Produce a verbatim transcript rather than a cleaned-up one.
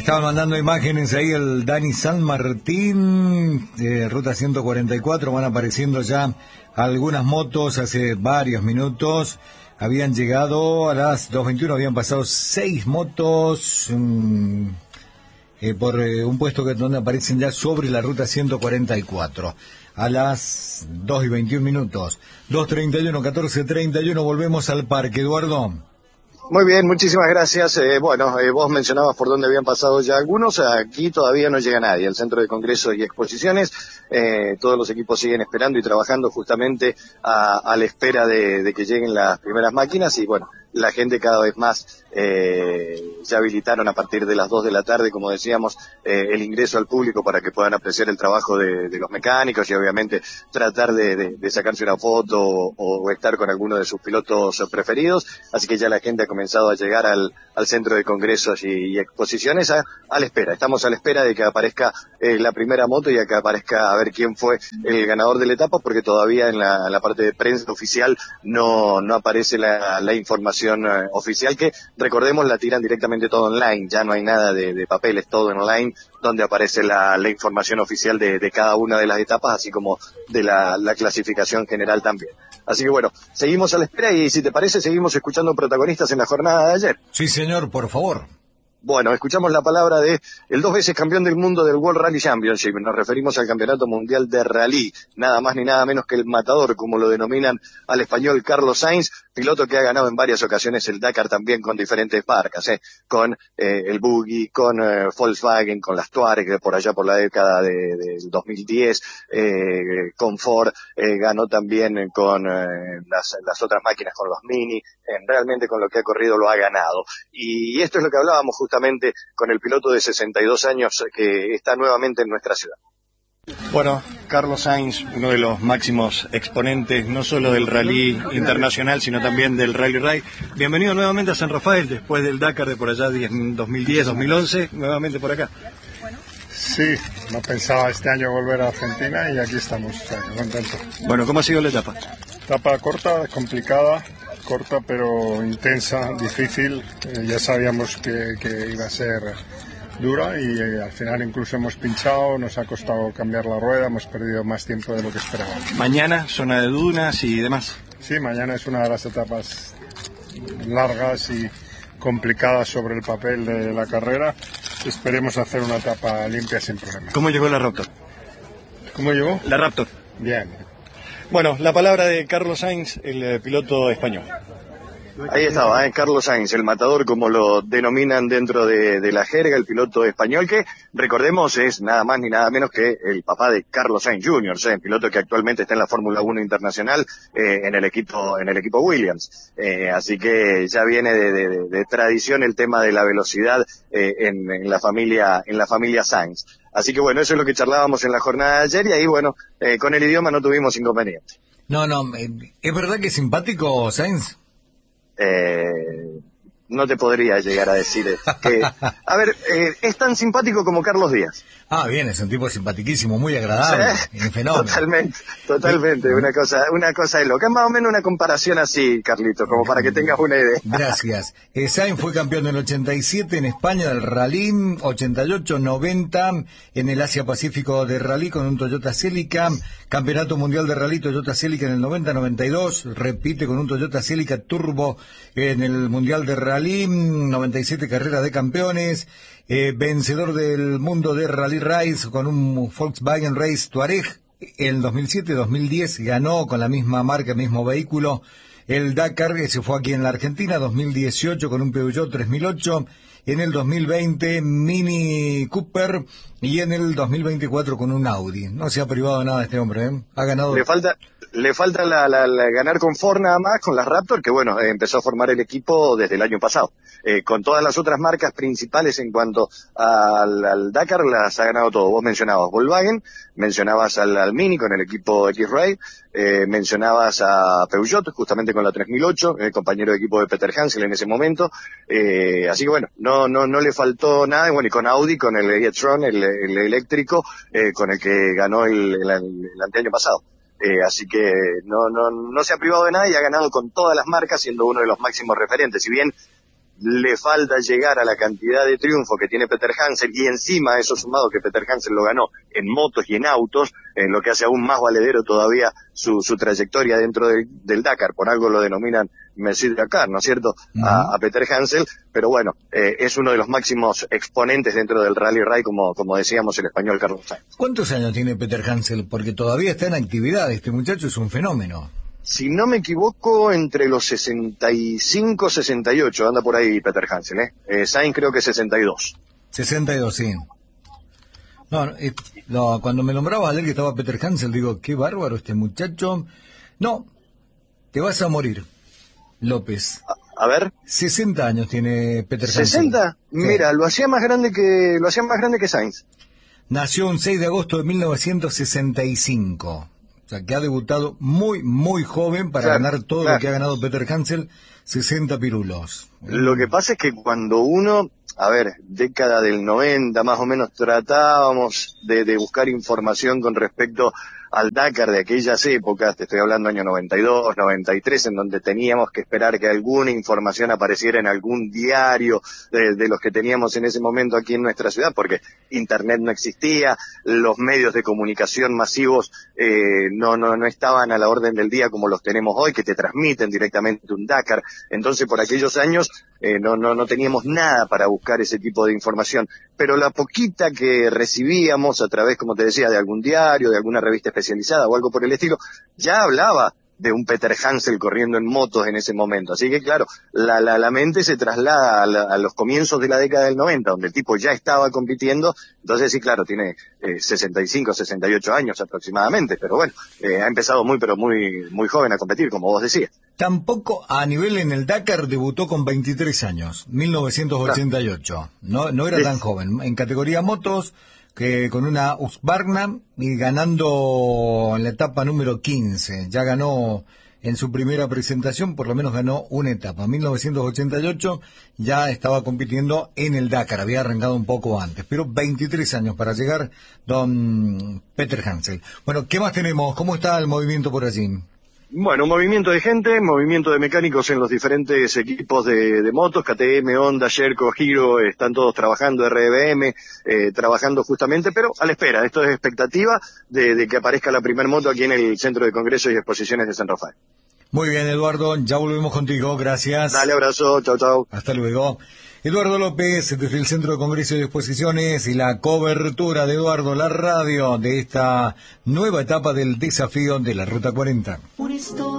estaban mandando imágenes ahí el Dani San Martín, eh, ruta ciento cuarenta y cuatro, van apareciendo ya algunas motos hace varios minutos. Habían llegado a las dos veintiuno, habían pasado seis motos um, eh, por eh, un puesto que donde aparecen ya sobre la ruta ciento cuarenta y cuatro. A las dos y veintiún minutos, dos treinta y uno, catorce treinta y uno, volvemos al parque, Eduardo. Muy bien, muchísimas gracias. Eh, bueno, eh, vos mencionabas por dónde habían pasado ya algunos. Aquí todavía no llega nadie. El Centro de Congresos y Exposiciones, eh, todos los equipos siguen esperando y trabajando justamente a, a la espera de, de que lleguen las primeras máquinas. Y bueno, la gente cada vez más eh, ya habilitaron a partir de las dos de la tarde, como decíamos, eh, el ingreso al público para que puedan apreciar el trabajo de, de los mecánicos y obviamente tratar de, de, de sacarse una foto o, o estar con alguno de sus pilotos preferidos. Así que ya la gente ha comenzado a llegar al, al Centro de Congresos y, y Exposiciones a, a la espera. Estamos a la espera de que aparezca eh, la primera moto y a que aparezca a ver quién fue el ganador de la etapa, porque todavía en la, en la parte de prensa oficial no, no aparece la, la información eh, oficial, que recordemos la tiran directamente todo online, ya no hay nada de, de papeles, todo en online, donde aparece la, la información oficial de, de cada una de las etapas, así como de la, la clasificación general también. Así que bueno, seguimos a la espera y si te parece seguimos escuchando protagonistas en la jornada de ayer. Sí, señor, por favor. Bueno, escuchamos la palabra de el dos veces campeón del mundo del World Rally Championship. Nos referimos al Campeonato Mundial de Rally, nada más ni nada menos que el matador, como lo denominan al español Carlos Sainz, piloto que ha ganado en varias ocasiones el Dakar también con diferentes marcas, ¿eh? con eh, el Buggy, con eh, Volkswagen, con las Touareg por allá por la década de, de dos mil diez, eh, con Ford, eh, ganó también con eh, las, las otras máquinas, con los Mini, eh, realmente con lo que ha corrido lo ha ganado. Y esto es lo que hablábamos justamente con el piloto de sesenta y dos años que está nuevamente en nuestra ciudad. Bueno, Carlos Sainz, uno de los máximos exponentes, no solo del rally internacional, sino también del Rally Raid. Bienvenido nuevamente a San Rafael, después del Dakar de por allá dos mil diez, dos mil once, nuevamente por acá. Sí, no pensaba este año volver a Argentina y aquí estamos, o sea, contento. Bueno, ¿cómo ha sido la etapa? Etapa corta, complicada, corta pero intensa, difícil. Eh, ya sabíamos que, que iba a ser dura y eh, al final incluso hemos pinchado, nos ha costado cambiar la rueda, hemos perdido más tiempo de lo que esperábamos. Mañana, zona de dunas y demás. Sí, mañana es una de las etapas largas y complicadas sobre el papel de la carrera. Esperemos hacer una etapa limpia sin problemas. ¿Cómo llegó la Raptor? ¿Cómo llegó? La Raptor. Bien. Bueno, la palabra de Carlos Sainz, el eh, piloto español. Ahí estaba, ¿eh? Carlos Sainz, el matador, como lo denominan dentro de, de la jerga, el piloto español, que, recordemos, es nada más ni nada menos que el papá de Carlos Sainz junior, ¿eh? El piloto que actualmente está en la Fórmula uno Internacional, eh, en el equipo en el equipo Williams. Eh, así que ya viene de, de, de tradición el tema de la velocidad eh, en, en la familia en la familia Sainz. Así que bueno, eso es lo que charlábamos en la jornada de ayer y ahí, bueno, eh, con el idioma no tuvimos inconveniente. No, no, eh, ¿es verdad que es simpático Sainz? Eh, no te podría llegar a decir que... A ver, eh, es tan simpático como Carlos Díaz. Ah, bien, es un tipo simpaticísimo, muy agradable, Sí, un fenómeno. Totalmente, totalmente, una cosa una cosa de loca. Más o menos una comparación así, Carlito, como para que tengas una idea. Gracias. Eh, Sainz fue campeón en el ochenta y siete en España del Rally, ochenta y ocho, noventa en el Asia Pacífico de Rally con un Toyota Celica, Campeonato Mundial de Rally Toyota Celica en el noventa, noventa y dos, repite con un Toyota Celica Turbo en el Mundial de Rally, noventa y siete carrera de campeones, eh, vencedor del mundo de Rally Race con un Volkswagen Race Touareg. En dos mil siete, dos mil diez ganó con la misma marca, mismo vehículo, el Dakar, que se fue aquí en la Argentina, dos mil dieciocho con un Peugeot tres mil ocho, en el dos mil veinte Mini Cooper y en el dos mil veinticuatro con un Audi. No se ha privado de nada este hombre, ¿eh? Ha ganado... Le falta... Le falta la, la, la ganar con Ford nada más, con las Raptor, que bueno, eh, empezó a formar el equipo desde el año pasado. Eh, con todas las otras marcas principales en cuanto al, al Dakar, las ha ganado todo. Vos mencionabas Volkswagen, mencionabas al, al Mini con el equipo X-Ray, eh, mencionabas a Peugeot, justamente con la tres mil ocho, el compañero de equipo de Peter Hansel en ese momento. Eh, así que bueno, no, no, no le faltó nada. Bueno, y con Audi, con el e-tron, el, el eléctrico, eh, con el que ganó el, el, el anteaño pasado. Eh, así que no, no, no se ha privado de nada y ha ganado con todas las marcas, siendo uno de los máximos referentes. Si bien le falta llegar a la cantidad de triunfo que tiene Peter Hansel, y encima a eso sumado que Peter Hansel lo ganó en motos y en autos, en lo que hace aún más valedero todavía su, su trayectoria dentro del, del Dakar. Por algo lo denominan Messi Dakar, ¿no es cierto?, uh-huh. a, a Peter Hansel, pero bueno, eh, es uno de los máximos exponentes dentro del Rally Raid, como, como decíamos, el español Carlos Sainz. ¿Cuántos años tiene Peter Hansel? Porque todavía está en actividad, este muchacho es un fenómeno. Si no me equivoco, entre los sesenta y cinco, sesenta y ocho, anda por ahí Peter Hansel, ¿eh? eh Sainz creo que sesenta y dos. sesenta y dos, sí. No, eh, no, cuando me nombraba ayer que estaba Peter Hansel, digo, qué bárbaro este muchacho. No, te vas a morir, López. A, a ver. sesenta años tiene Peter Hansel. ¿sesenta? Sí. Mira, lo hacía más grande que, lo hacía más grande que Sainz. Nació un seis de agosto de mil novecientos sesenta y cinco. O sea, que ha debutado muy, muy joven para claro, ganar todo claro. lo que ha ganado Peter Hansel, sesenta pirulos. Lo que pasa es que cuando uno, a ver, década del noventa más o menos, tratábamos de, de buscar información con respecto al Dakar de aquellas épocas, te estoy hablando año noventa y dos, noventa y tres, en donde teníamos que esperar que alguna información apareciera en algún diario de, de los que teníamos en ese momento aquí en nuestra ciudad, porque internet no existía, los medios de comunicación masivos eh, no, no, no estaban a la orden del día como los tenemos hoy, que te transmiten directamente un Dakar. Entonces, por aquellos años eh, no, no, no teníamos nada para buscar ese tipo de información, pero la poquita que recibíamos a través, como te decía, de algún diario, de alguna revista especializada o algo por el estilo, ya hablaba de un Peter Hansel corriendo en motos en ese momento. Así que claro, la, la, la mente se traslada a, la, a los comienzos de la década del noventa, donde el tipo ya estaba compitiendo. Entonces sí, claro, tiene eh, sesenta y cinco, sesenta y ocho años aproximadamente, pero bueno, eh, ha empezado muy, pero muy, muy joven a competir, como vos decías. Tampoco a nivel en el Dakar debutó con veintitrés años, mil novecientos ochenta y ocho. No, no era tan joven. En categoría motos, que con una Husqvarna y ganando en la etapa número quince. Ya ganó en su primera presentación, por lo menos ganó una etapa. En mil novecientos ochenta y ocho ya estaba compitiendo en el Dakar, había arrancado un poco antes, pero veintitrés años para llegar don Peter Hansel. Bueno, ¿qué más tenemos? ¿Cómo está el movimiento por allí? Bueno, movimiento de gente, movimiento de mecánicos en los diferentes equipos de, de motos, K T M, Honda, Sherco, Giro, están todos trabajando, R B M, eh, trabajando justamente, pero a la espera. Esto es expectativa de, de que aparezca la primer moto aquí en el Centro de Congresos y Exposiciones de San Rafael. Muy bien, Eduardo, ya volvemos contigo, gracias. Dale, abrazo, chao, chao. Hasta luego. Eduardo López, desde el Centro de Congresos y Exposiciones, y la cobertura de Eduardo, la radio, de esta nueva etapa del desafío de la Ruta cuarenta.